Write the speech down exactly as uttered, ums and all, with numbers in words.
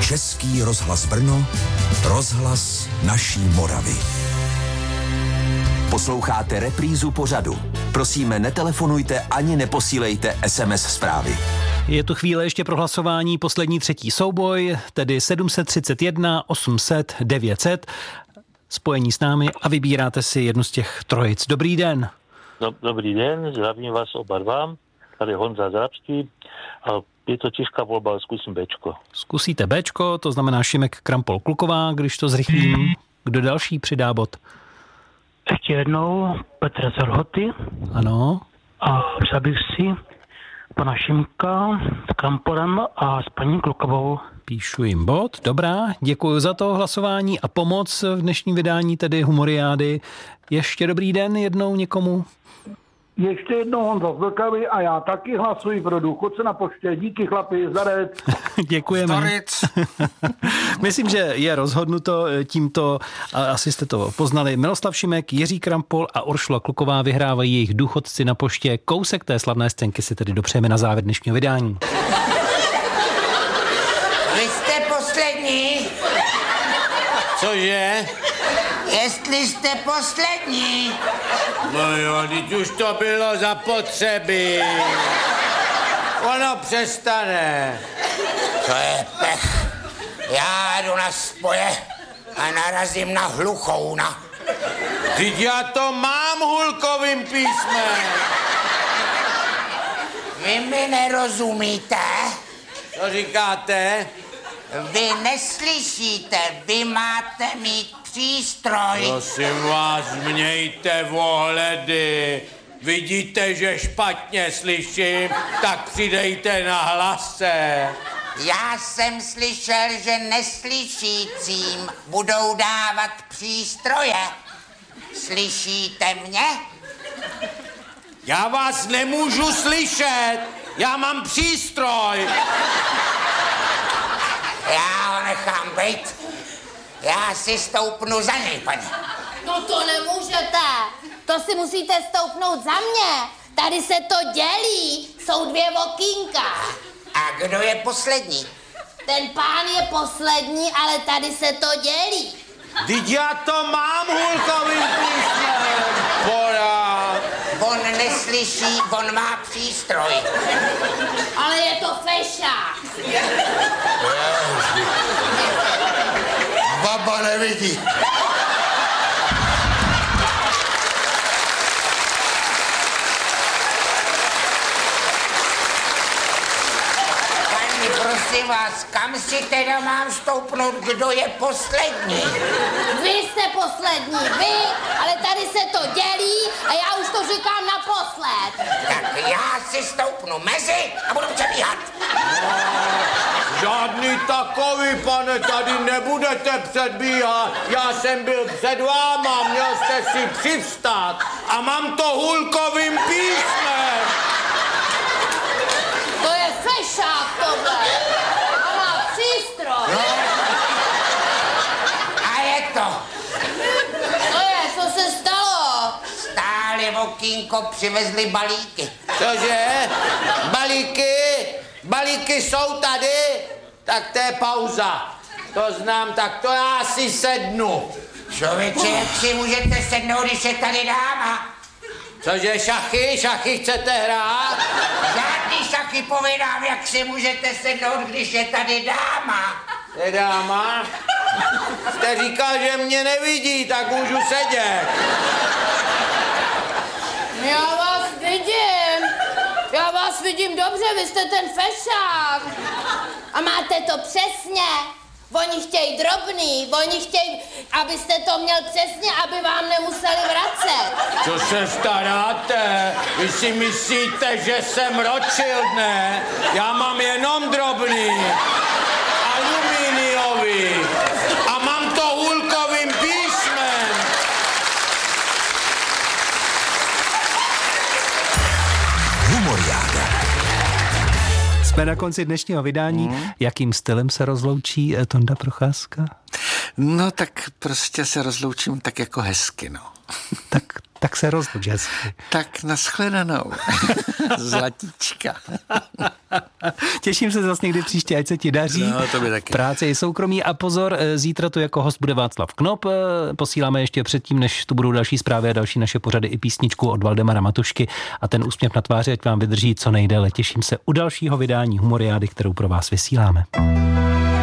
Český rozhlas Brno, rozhlas naší Moravy. Posloucháte reprízu pořadu. Prosíme, netelefonujte ani neposílejte es em es zprávy. Je tu chvíle ještě pro hlasování, poslední třetí souboj, tedy sedm set třicet jedna, osm set, devět set. Spojení s námi a vybíráte si jednu z těch trojic. Dobrý den. Dobrý den, zdravím vás oba dva. Tady Honza Zrabský. A je to těžká volba, ale zkusím Bčko. Zkusíte Bčko, to znamená Šimek, Krampol, Kluková, když to zrychlím. Kdo další přidá bod? Ještě jednou Petr z Rhoty. Ano. A přál bych si pana Šimka s Krampolem a s paní Klukovou. Píšu jim bod, dobrá, děkuji za to hlasování a pomoc v dnešním vydání, tedy Humoriády. Ještě dobrý den jednou někomu. Ještě jednou Honza z Vlkavy a já taky hlasuji pro důchodce na poště. Díky chlapi, zdarec. Děkujeme. Myslím, že je rozhodnuto tímto, asi jste to poznali. Miloslav Šimek, Jiří Krampol a Uršula Kluková vyhrávají jejich důchodci na poště. Kousek té slavné scénky si tedy dopřejeme na závěr dnešního vydání. Vy jste poslední? Cože? Jestli jste poslední. No jo, teď už to bylo zapotřebí. Ono přestane. To je pech. Já jdu na spoje a narazím na hluchouna. Teď já to mám hulkovým písmem. Vy mi nerozumíte? Co říkáte? Vy neslyšíte, vy máte mít přístroj. Prosím vás, mějte ohledy. Vidíte, že špatně slyším, tak přidejte na hlase. Já jsem slyšel, že neslyšícím budou dávat přístroje. Slyšíte mě? Já vás nemůžu slyšet, já mám přístroj. Já ho nechám bejt. Já si stoupnu za něj, paní. No to nemůžete. To si musíte stoupnout za mě. Tady se to dělí. Jsou dvě okýnka. A kdo je poslední? Ten pán je poslední, ale tady se to dělí. Vždyť já to mám hulkovým písmem. Porád. On neslyší, on má přístroj. Ale je to fešák. Baba nevidí. Pani, prosím vás, kam si teda mám stoupnout, kdo je poslední? Vy jste poslední, vy, ale tady se to dělí a já už to říkám naposled. Tak já si stoupnu mezi a budu přebíhat. Žádný takový, pane, tady nebudete předbíhat. Já jsem byl před váma, měl jste si přivstát a mám to hulkovým písmem. To je fešák tohle. A má přístroj. No. A je to. To je, co se stalo? Stáli v okýnko, přivezli balíky. Cože? Balíky? Balíky jsou tady? Tak to je pauza. To znám, tak to já si sednu. Člověče, jak si můžete sednout, když je tady dáma? Cože, šachy? Šachy chcete hrát? Žádný šachy povídám, jak si můžete sednout, když je tady dáma. Je dáma? Jste říkal, že mě nevidí, tak můžu sedět. Já vás vidím. Já vás vidím dobře, vy jste ten fešák. A máte to přesně. Oni chtějí drobný, oni chtějí, abyste to měl přesně, aby vám nemuseli vracet. Co se staráte? Vy si myslíte, že jsem Rothschild, ne? Já mám jenom drobný. Aluminiový. A mám to hulkovým písmem. Humoriáda. Jsme na konci dnešního vydání. Hmm. Jakým stylem se rozloučí Tonda Procházka? No tak prostě se rozloučím tak jako hezky, no. Tak, tak se rozluč hezky. Tak nashledanou. Zlatíčka. Těším se zase někdy příště, ať se ti daří. No, to by taky. Práce i soukromí a pozor, zítra tu jako host bude Václav Knop. Posíláme ještě předtím, než tu budou další zprávy a další naše pořady i písničku od Valdemara Matušky a ten úsměv na tváři, ať vám vydrží co nejdéle. Těším se u dalšího vydání Humoriády, kterou pro vás vysíláme.